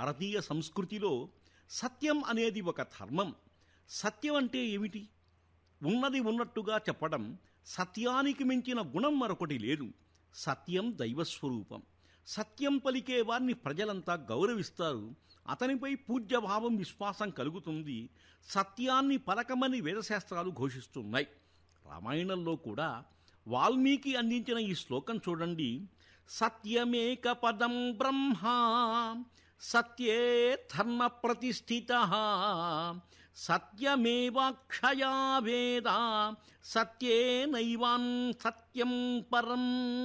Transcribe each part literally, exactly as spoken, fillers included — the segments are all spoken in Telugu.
భారతీయ సంస్కృతిలో సత్యం అనేది ఒక ధర్మం. సత్యం అంటే ఏమిటి? ఉన్నది ఉన్నట్టుగా చెప్పడం. సత్యానికి మించిన గుణం మరొకటి లేదు. సత్యం దైవస్వరూపం. సత్యం పలికే వారిని ప్రజలంతా గౌరవిస్తారు. అతనిపై పూజ్యభావం, విశ్వాసం కలుగుతుంది. సత్యాన్ని పలకమని వేదశాస్త్రాలు ఘోషిస్తున్నాయి. రామాయణంలో కూడా వాల్మీకి అందించిన ఈ శ్లోకం చూడండి. సత్యమేక పదం బ్రహ్మ సత్యే ధర్మ ప్రతిష్ఠిత సత్యమేవాక్షయా వేద సత్యే నైవాన్ సత్యం పరం.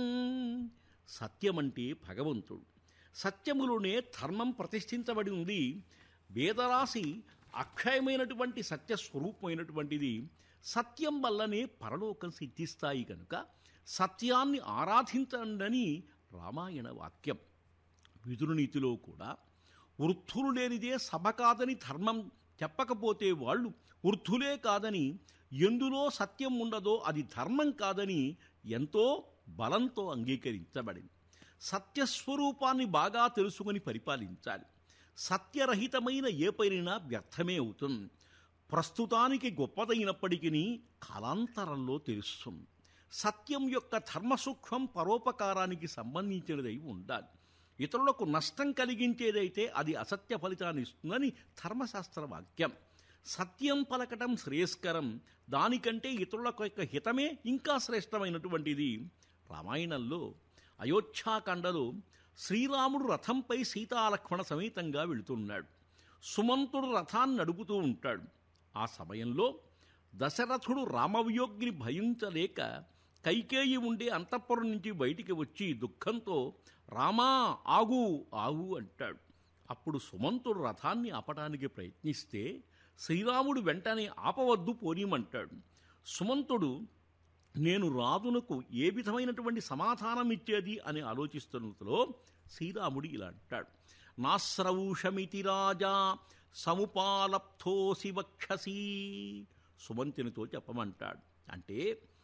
సత్యమంటే భగవంతుడు. సత్యములోనే ధర్మం ప్రతిష్ఠించబడి ఉంది. వేదరాశి అక్షయమైనటువంటి సత్యస్వరూపమైనటువంటిది. సత్యం వల్లనే పరలోకం సిద్ధిస్తాయి కనుక సత్యాన్ని ఆరాధించండని రామాయణ వాక్యం. విదురునీతిలో కూడా వృద్ధులు లేనిదే సభ కాదని ధర్మం చెప్పకపోతే వాళ్ళు వృద్ధులే కాదని, ఎందులో సత్యం ఉండదో అది ధర్మం కాదని ఎంతో బలంతో అంగీకరించబడింది. సత్యస్వరూపాన్ని బాగా తెలుసుకుని పరిపాలించాలి. సత్యరహితమైన ఏ పైన వ్యర్థమే అవుతుంది. ప్రస్తుతానికి గొప్పదైనప్పటికీ కాలాంతరంలో తెలుస్తుంది. సత్యం యొక్క ధర్మసూక్ష్మం పరోపకారానికి సంబంధించినదై ఉండాలి. ఇతరులకు నష్టం కలిగించేదైతే అది అసత్య ఫలితాన్ని ఇస్తుందని ధర్మశాస్త్ర వాక్యం. సత్యం పలకటం శ్రేయస్కరం. దానికంటే ఇతరులకు యొక్క హితమే ఇంకా శ్రేష్టమైనటువంటిది. రామాయణంలో అయోధ్యాకాండలో శ్రీరాముడు రథంపై సీతాలక్ష్మణ సమేతంగా వెళుతున్నాడు. సుమంతుడు రథాన్ని నడుపుతూ ఉంటాడు. ఆ సమయంలో దశరథుడు రామవియోగిని భయించలేక కైకేయి ఉండే అంతఃపురం నుంచి బయటికి వచ్చి దుఃఖంతో రామా ఆగు ఆగు అంటాడు. అప్పుడు సుమంతుడు రథాన్ని ఆపడానికి ప్రయత్నిస్తే శ్రీరాముడు వెంటనే ఆపవద్దు పోనీమంటాడు. సుమంతుడు నేను రాజునకు ఏ విధమైనటువంటి సమాధానం ఇచ్చేది అని ఆలోచిస్తున్నలో శ్రీరాముడు ఇలా అంటాడు. నాశ్రౌషమితి రాజా సముపాలప్థోసి వక్షసి. సుమంతునితో చెప్పమంటాడు. అంటే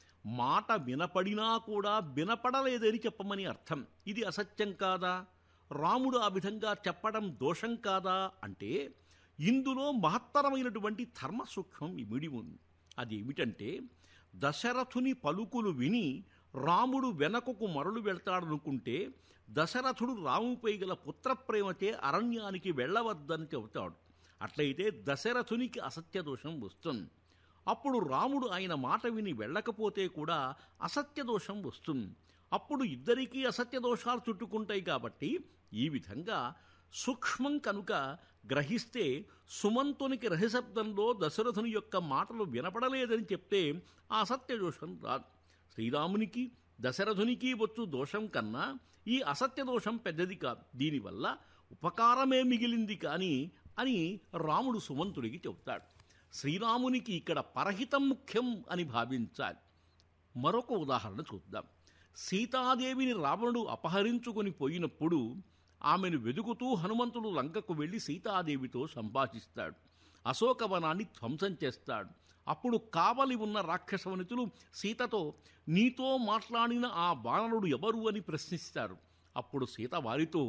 మాట వినపడినా కూడా వినపడలేదని చెప్పమని అర్థం. ఇది అసత్యం కాదా? రాముడు ఆ విధంగా చెప్పడం దోషం కాదా అంటే ఇందులో మహత్తరమైనటువంటి ధర్మసూక్ష్మం ఇమిడి ఉంది. అది ఏమిటంటే దశరథుని పలుకులు విని రాముడు వెనకకు మరలు వెళ్తాడనుకుంటే దశరథుడు రాముపై గల పుత్రప్రేమతే అరణ్యానికి వెళ్ళవద్దని చెబుతాడు. అట్లయితే దశరథునికి అసత్యదోషం వస్తుంది. అప్పుడు రాముడు ఆయన మాట విని వెళ్ళకపోతే కూడా అసత్యదోషం వస్తుంది. అప్పుడు ఇద్దరికీ అసత్యదోషాలు చుట్టుకుంటాయి. కాబట్టి ఈ విధంగా సూక్ష్మం కనుక గ్రహిస్తే సుమంతునికి రహశబ్దంలో దశరథుని యొక్క మాటలు వినపడలేదని చెప్తే ఆ అసత్యదోషం రాదు. శ్రీరామునికి దశరథునికి వచ్చు దోషం కన్నా ఈ అసత్యదోషం పెద్దది కాదు. దీనివల్ల ఉపకారమే మిగిలింది కానీ అని రాముడు సుమంతుడికి చెబుతాడు. శ్రీరామునికి ఇక్కడ పరహితం ముఖ్యం అని భావించాలి. మరొక ఉదాహరణ చూద్దాం. సీతాదేవిని రావణుడు అపహరించుకొని పోయినప్పుడు ఆమెను వెదుకుతూ హనుమంతుడు లంకకు వెళ్లి సీతాదేవితో సంభాషిస్తాడు. అశోకవనాన్ని ధ్వంసం చేస్తాడు. అప్పుడు కావలి ఉన్న రాక్షసవనితులు సీతతో నీతో మాట్లాడిన ఆ వానరుడు ఎవరు అని ప్రశ్నిస్తారు. అప్పుడు సీత వారితో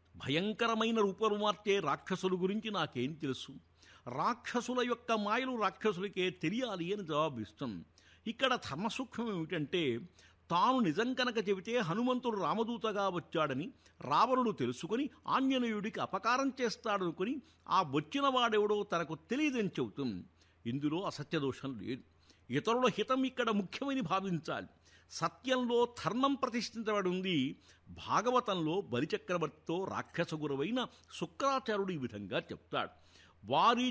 భయంకరమైన రూపరు మార్చే రాక్షసుల గురించి నాకేం తెలుసు, రాక్షసుల యొక్క మాయలు రాక్షసులకే తెలియాలి అని జవాబిస్తుంది. ఇక్కడ ధర్మసూక్ష్మం ఏమిటంటే తాను నిజం కనుక చెబితే హనుమంతుడు రామదూతగా వచ్చాడని రావణుడు తెలుసుకుని ఆంజనేయుడికి అపకారం చేస్తాడనుకుని ఆ వచ్చిన వాడెవడో తనకు తెలియదని చెబుతుంది. ఇందులో అసత్యదోషం లేదు. ఇతరుల హితం ఇక్కడ ముఖ్యమని భావించాలి. సత్యంలో ధర్మం ప్రతిష్ఠించబడి ఉంది. భాగవతంలో బలిచక్రవర్తితో రాక్షస గురువైన శుక్రాచార్యుడు ఈ విధంగా చెప్తాడు. వారి